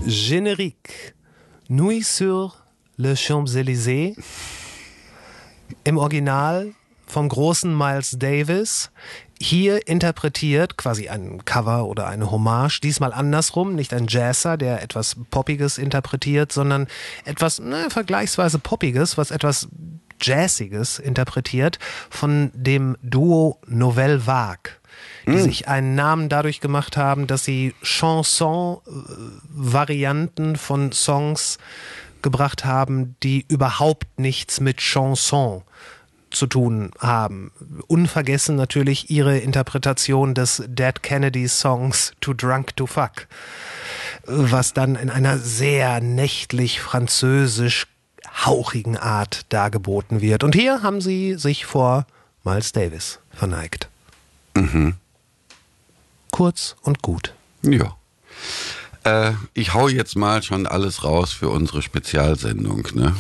Générique. Nuit sur les Champs-Élysées. Im Original vom großen Miles Davis. Hier interpretiert quasi ein Cover oder eine Hommage, diesmal andersrum, nicht ein Jazzer, der etwas Poppiges interpretiert, sondern etwas vergleichsweise Poppiges, was etwas Jazziges interpretiert, von dem Duo Nouvelle Vague, die sich einen Namen dadurch gemacht haben, dass sie Chanson-Varianten von Songs gebracht haben, die überhaupt nichts mit Chanson zu tun haben. Unvergessen natürlich ihre Interpretation des Dead Kennedys Songs Too Drunk to Fuck, was dann in einer sehr nächtlich französisch hauchigen Art dargeboten wird. Und hier haben sie sich vor Miles Davis verneigt. Mhm. Kurz und gut. Ja. Ich hau jetzt mal schon alles raus für unsere Spezialsendung, ne?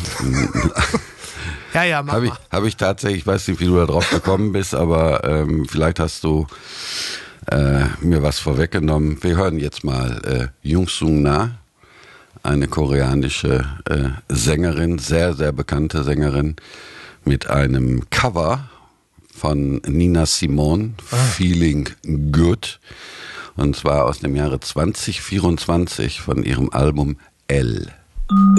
Ja, mach mal. Habe ich tatsächlich, ich weiß nicht, wie du da drauf gekommen bist, aber vielleicht hast du mir was vorweggenommen. Wir hören jetzt mal Jung Sung Na, eine koreanische Sängerin, sehr, sehr bekannte Sängerin, mit einem Cover von Nina Simone, Feeling Good, und zwar aus dem Jahre 2024 von ihrem Album L.